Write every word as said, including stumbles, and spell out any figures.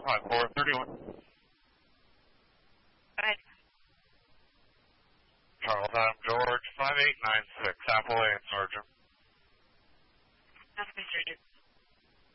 five four three one. Go ahead. Charles Adam George, five eight nine six, Apple A, Sergeant. That's my Sergeant.